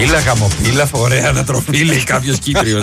Πύλα, γαμοπύλα, ωραία ανατροφή, λέει κάποιος Κύπριος.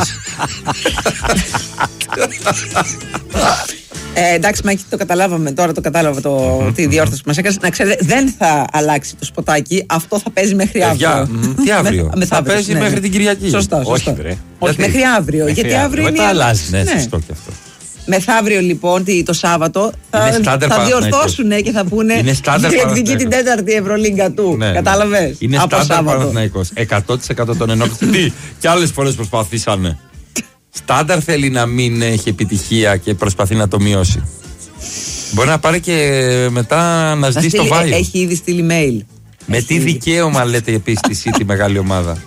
Εντάξει, Μάκη, το καταλάβαμε. Τώρα το κατάλαβα τη διόρθωση που μας έκανες. Να ξέρετε, δεν θα αλλάξει το σποτάκι. Αυτό θα παίζει μέχρι αύριο. Τι αύριο? Θα παίζει μέχρι την Κυριακή. Σωστά. Όχι, μέχρι αύριο. Γιατί αύριο είναι. Μετά αλλάζει. Ναι, σωστό και αυτό. Μεθαύριο λοιπόν, το Σάββατο, θα διορθώσουν και θα πούνε διεκδικεί την 4η Ευρωλίγκα του. Κατάλαβες? Είναι στάνταρ Παναθηναϊκός. 100% τον ενόχλησε. Και άλλες φορές προσπαθήσανε. Στάνταρ θέλει να μην έχει επιτυχία και προσπαθεί να το μειώσει. Μπορεί να πάρει και μετά να ζητήσει το Βάιο. Έχει ήδη στείλει mail. Με τι δικαίωμα λέτε επίσης τη City μεγάλη ομάδα?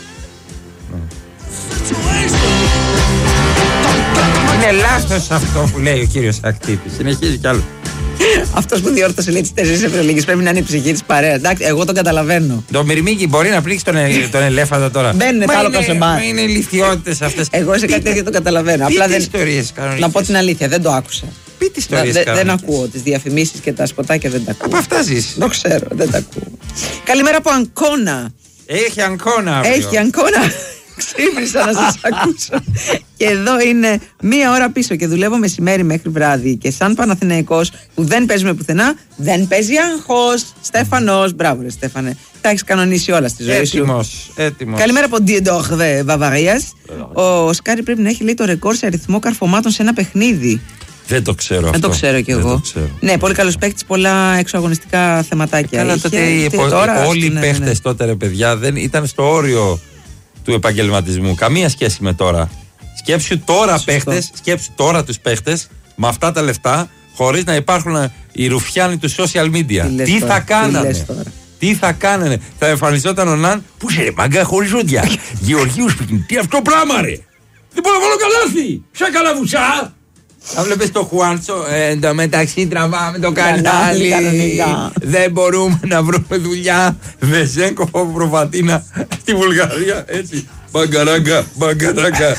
Είναι λάθος αυτό που λέει ο κύριος Ακτύπης. Συνεχίζει κι άλλο. Αυτός που διόρθωσε λέει τις 4 Ευρωλίγες πρέπει να είναι η ψυχή της παρέας. Εντάξει, εγώ τον καταλαβαίνω. Το Μυρμήγκι μπορεί να πλήξει τον ελέφαντα τώρα. Μπαίνουν άλλο κασεμπά. Είναι ηλικιότητες αυτές. Εγώ σε κάτι τέτοιο το καταλαβαίνω. Απλά δεν. Να πω την αλήθεια, δεν το άκουσα. Πείτε ιστορίες. Δεν ακούω τις διαφημίσεις και τα σποτάκια, δεν τα ακούω. Από αυτά ζεις. Το ξέρω, δεν τα ακούω. Καλημέρα από Αγκώνα. Έχει Αγκώνα. Έχει Αγκώνα. Ξύπνησα να σας ακούσω. Και εδώ είναι μία ώρα πίσω και δουλεύω μεσημέρι μέχρι βράδυ. Και σαν Παναθηναϊκός που δεν παίζουμε πουθενά, δεν παίζει άγχος. Στέφανος, μπράβο ρε Στέφανε. Τα έχεις κανονίσει όλα στη ζωή σου. Έτοιμος. Καλημέρα από Διεντόχ Βαβαρίας. Ο Σκάρι πρέπει να έχει λέει το ρεκόρ σε αριθμό καρφωμάτων σε ένα παιχνίδι. Δεν το ξέρω αυτό. Δεν το ξέρω κι εγώ. Ναι, πολύ καλός παίκτης, πολλά εξωαγωνιστικά θεματάκια. Καλά, τότε όλοι οι παίχτες τότε ρε παιδιά δεν ήταν στο όριο του επαγγελματισμού. Καμία σχέση με τώρα. Σκέψου τώρα παίχτες, σκέψου τώρα τους παίχτες με αυτά τα λεφτά, χωρίς να υπάρχουν οι ρουφιάνοι του social media. Τι θα κάνανε? Τι θα κάνανε? Θα εμφανιζόταν ο Ναν. Πού σε ρε μάγκα χωρίς ζώδια. Γεωργίου σπίτι. Τι αυτό πράγμα ρε? Δεν μπορώ να βάλω καλάθι. Ποια καλαβουσά? Θα βλέπεις το Χουάντσο. Εν τω μεταξύ τραβάμε το κανάλι. Δεν μπορούμε να βρούμε δουλειά. Βεζέγκοφ προβατίνα στη Βουλγαρία. Έτσι. Μπαγκαράγκα, μπαγκαράγκα.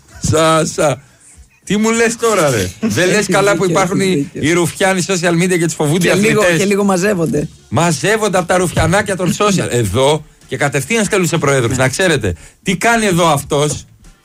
Σάσα. Τι μου λες τώρα ρε? Δεν λες καλά που υπάρχουν οι ρουφιάνοι social media και τους φοβούνται οι αθλητές? Και λίγο μαζεύονται. Μαζεύονται από τα ρουφιανάκια των social. Εδώ και κατευθείαν στέλνουν σε προέδρους. Να ξέρετε τι κάνει εδώ αυτός.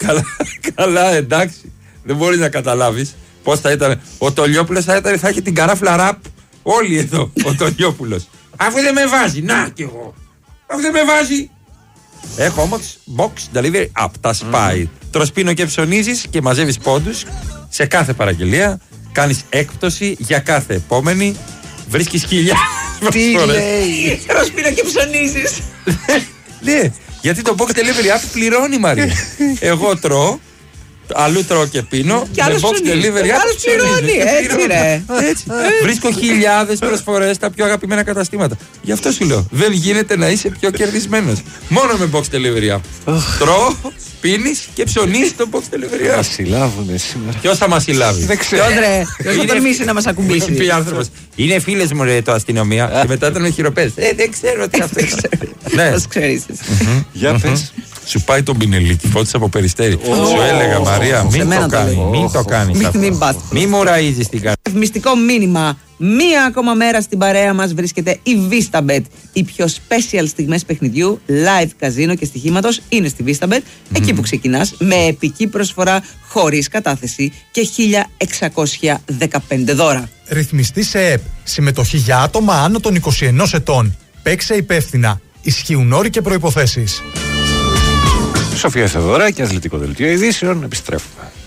Καλά εντάξει. Δεν μπορείς να καταλάβεις πώς θα ήταν. Ο Τολιόπουλος θα έχει την καράφλα ραπ. Όλοι εδώ ο Τολιόπουλος. Αφού δεν με βάζει, να κι εγώ. Αφού δεν με βάζει. Έχω όμως box delivery app, τα spy. Τρως πίνω και ψωνίζεις και μαζεύεις πόντους σε κάθε παραγγελία. Κάνεις έκπτωση για κάθε επόμενη. Βρίσκεις χιλιάδες. Τι λέει? Τρως πίνω και ψωνίζεις. Ναι, γιατί το box delivery app πληρώνει Μαρία. Εγώ τρώω. Αλλού τρώω και πίνω. Και άλλος πληρώνει. Έτσι ρε. Βρίσκω χιλιάδες προσφορές στα πιο αγαπημένα καταστήματα. Γι' αυτό σου λέω. Δεν γίνεται να είσαι πιο κερδισμένος. Μόνο με box delivery app. Τρώω, πίνεις και ψωνίζεις το box delivery app. Μας συλλάβουνε σήμερα. Ποιος θα μας συλλάβει? Δεν ξέρω. Ποιος θα τολμήσει να μας ακουμπήσει? Είναι φίλες μου ρε το αστυνομία. Και μετά ήταν με χειροπές. Δεν ξέρω τι αυτό είναι. Ας ξέρεις. Για πες. Σου πάει τον Πινελίκη, φώτισε από Περιστέρι. Σου έλεγα Μαρία, μην το κάνει. Μην το κάνει. Μην μου ραΐζεις την καρδιά. Μυστικό μήνυμα. Μία ακόμα μέρα στην παρέα μας βρίσκεται η VistaBet. Οι πιο special στιγμές παιχνιδιού, live καζίνο και στοιχήματος είναι στη VistaBet. Εκεί που ξεκινάς με επική προσφορά χωρίς κατάθεση και 1.615 δώρα. Ρυθμιστή σε ΕΠ. Συμμετοχή για άτομα άνω των 21 ετών. Παίξε υπεύθυνα. Ισχύουν όροι και προϋποθέσεις. Σοφία Θεοδωράκη, Αθλητικό Δελτίο Ειδήσεων. Επιστρέφουμε.